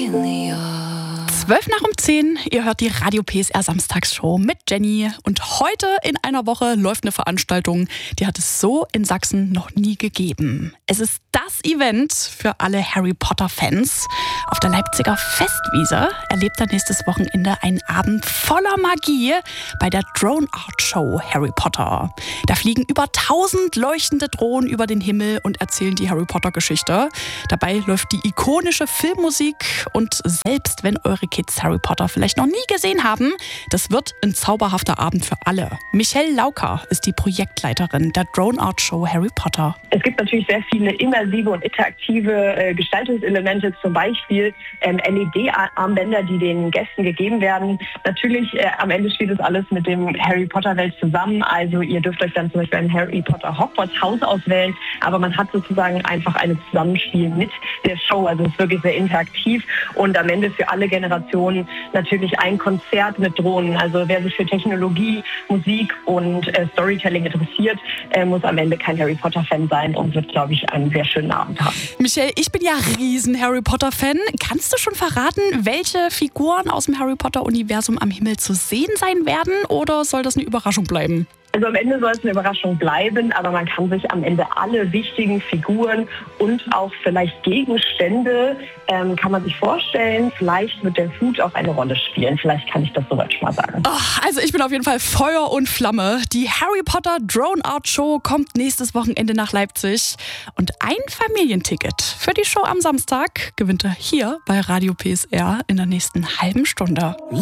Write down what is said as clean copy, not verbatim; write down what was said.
12:10, ihr hört die Radio PSR Samstagsshow mit Jenny. Und heute in einer Woche läuft eine Veranstaltung, die hat es so in Sachsen noch nie gegeben. Es ist das Event für alle Harry Potter-Fans. Auf der Leipziger Festwiese erlebt er nächstes Wochenende einen Abend voller Magie bei der Drone Art Show Harry Potter. Da fliegen über 1000 leuchtende Drohnen über den Himmel und erzählen die Harry Potter-Geschichte. Dabei läuft die ikonische Filmmusik und selbst wenn eure Kids Harry Potter vielleicht noch nie gesehen haben, das wird ein zauberhafter Abend für alle. Michelle Lauker ist die Projektleiterin der Drone Art Show Harry Potter. Es gibt natürlich sehr viele immersive und interaktive Gestaltungselemente, zum Beispiel LED-Armbänder, die den Gästen gegeben werden. Natürlich am Ende spielt das alles mit dem Harry Potter-Welt zusammen. Also ihr dürft euch dann zum Beispiel ein Harry Potter Hogwarts-Haus auswählen, aber man hat sozusagen einfach ein Zusammenspiel mit der Show. Also es ist wirklich sehr interaktiv und am Ende für alle Generationen natürlich ein Konzert mit Drohnen. Also wer sich für Technologie, Musik und Storytelling interessiert, muss am Ende kein Harry Potter-Fan sein und wird, glaube ich, einen sehr schönen Abend haben. Michelle, ich bin ja riesen Harry Potter-Fan. Kannst du schon verraten, welche Figuren aus dem Harry Potter-Universum am Himmel zu sehen sein werden, oder soll das eine Überraschung bleiben? Also am Ende soll es eine Überraschung bleiben, aber man kann sich am Ende alle wichtigen Figuren und auch vielleicht Gegenstände, kann man sich vorstellen. Vielleicht wird der Hut auch eine Rolle spielen. Vielleicht kann ich das soweit schon mal sagen. Oh, also ich bin auf jeden Fall Feuer und Flamme. Die Harry Potter Drone Art Show kommt nächstes Wochenende nach Leipzig. Und ein Familienticket für die Show am Samstag gewinnt er hier bei Radio PSR in der nächsten halben Stunde.